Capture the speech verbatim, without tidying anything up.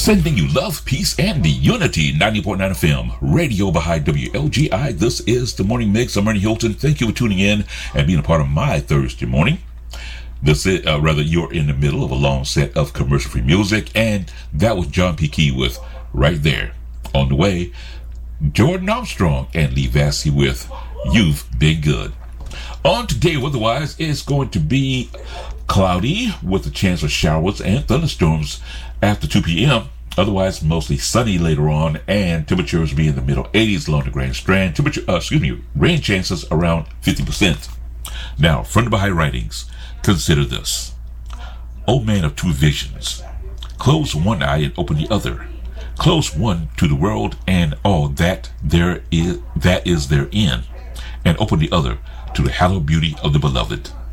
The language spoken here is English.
Sending you love, peace, and the unity. ninety point nine F M, Radio Baha'i W L G I. This is the Morning Mix. I'm Ernie Hilton. Thank you for tuning in and being a part of my Thursday morning. This is, uh, rather, you're in the middle of a long set of commercial-free music, and that was John P. Key with Right There. On the way, Jordan Armstrong and Lee Vassy with You've Been Good. On today, otherwise, it's going to be cloudy with a chance of showers and thunderstorms after two p.m. Otherwise, mostly sunny later on, and temperatures will be in the middle eighties along the Grand Strand. Temperature, uh, excuse me, rain chances around fifty percent. Now, from the Baha'i writings, consider this. O man of two visions, close one eye and open the other. Close one to the world and all that there is that is therein, and open the other to the hallowed beauty of the beloved.